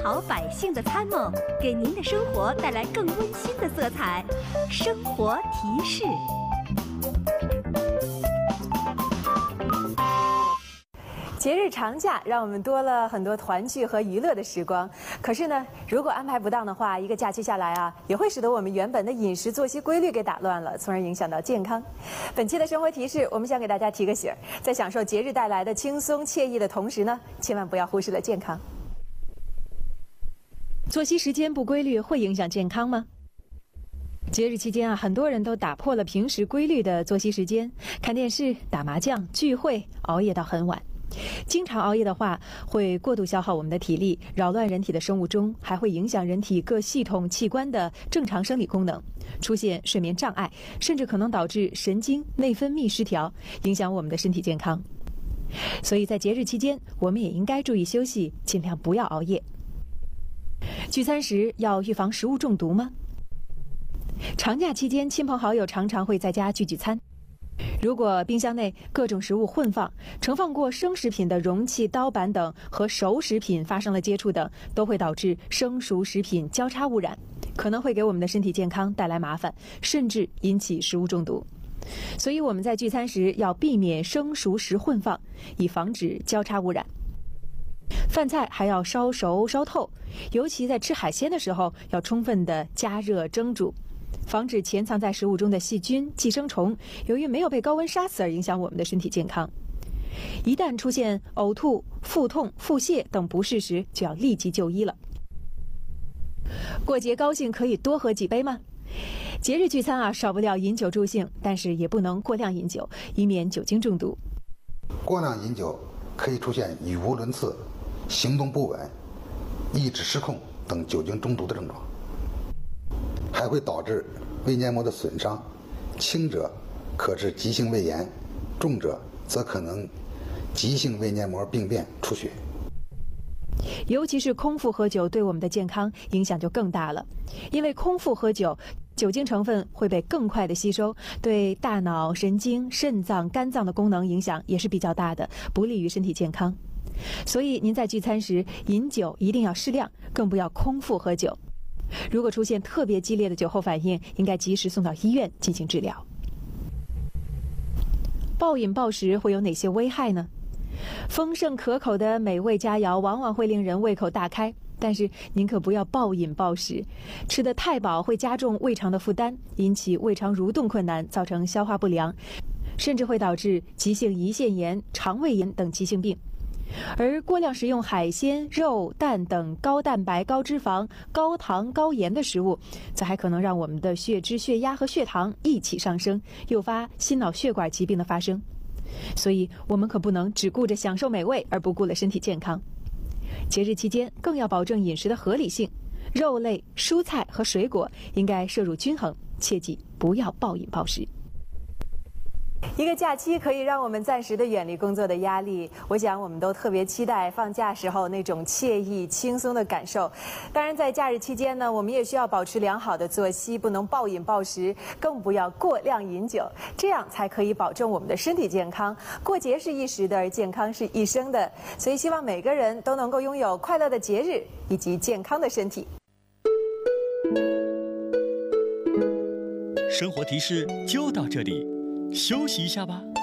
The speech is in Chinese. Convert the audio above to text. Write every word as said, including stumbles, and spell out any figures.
好百姓的参谋，给您的生活带来更温馨的色彩。生活提示。 节日长假让我们多了很多团聚和娱乐的时光，可是呢，如果安排不当的话，一个假期下来啊，也会使得我们原本的饮食作息规律给打乱了，从而影响到健康。本期的生活提示，我们想给大家提个醒儿，在享受节日带来的轻松惬意的同时呢，千万不要忽视了健康。作息时间不规律会影响健康吗？节日期间啊，很多人都打破了平时规律的作息时间，看电视、打麻将、聚会、熬夜到很晚。经常熬夜的话，会过度消耗我们的体力，扰乱人体的生物钟，还会影响人体各系统器官的正常生理功能，出现睡眠障碍，甚至可能导致神经内分泌失调，影响我们的身体健康。所以在节日期间，我们也应该注意休息，尽量不要熬夜。聚餐时要预防食物中毒吗？长假期间，亲朋好友常常会在家聚聚餐。如果冰箱内各种食物混放，盛放过生食品的容器、刀板等和熟食品发生了接触等，都会导致生熟食品交叉污染，可能会给我们的身体健康带来麻烦，甚至引起食物中毒。所以我们在聚餐时要避免生熟食混放，以防止交叉污染。饭菜还要烧熟烧透，尤其在吃海鲜的时候，要充分的加热蒸煮，防止潜藏在食物中的细菌、寄生虫由于没有被高温杀死而影响我们的身体健康。一旦出现呕吐、腹痛、腹泻等不适时，就要立即就医了。过节高兴可以多喝几杯吗？节日聚餐啊，少不了饮酒助兴，但是也不能过量饮酒，以免酒精中毒。 过量饮酒可以出现语无伦次、行动不稳、意志失控等酒精中毒的症状，还会导致胃黏膜的损伤，轻者可致急性胃炎，重者则可能急性胃黏膜病变出血。 尤其是空腹喝酒对我们的健康影响就更大了，因为空腹喝酒，酒精成分会被更快的吸收，对大脑、神经、肾脏、肝脏的功能影响也是比较大的，不利于身体健康。所以您在聚餐时饮酒一定要适量，更不要空腹喝酒。如果出现特别激烈的酒后反应，应该及时送到医院进行治疗。暴饮暴食会有哪些危害呢？丰盛可口的美味佳肴往往会令人胃口大开，但是您可不要暴饮暴食，吃得太饱会加重胃肠的负担，引起胃肠蠕动困难，造成消化不良，甚至会导致急性胰腺炎、肠胃炎等急性病。而过量食用海鲜、肉、蛋等高蛋白、高脂肪、高糖、高盐的食物，则还可能让我们的血脂、血压和血糖一起上升，诱发心脑血管疾病的发生。所以我们可不能只顾着享受美味而不顾了身体健康。节日期间更要保证饮食的合理性，肉类、蔬菜和水果应该摄入均衡，切记不要暴饮暴食。一个假期可以让我们暂时的远离工作的压力，我想我们都特别期待放假时候那种惬意轻松的感受。当然在假日期间呢，我们也需要保持良好的作息，不能暴饮暴食，更不要过量饮酒，这样才可以保证我们的身体健康。过节是一时的，而健康是一生的，所以希望每个人都能够拥有快乐的节日以及健康的身体。 生活提示就到这里，休息一下吧。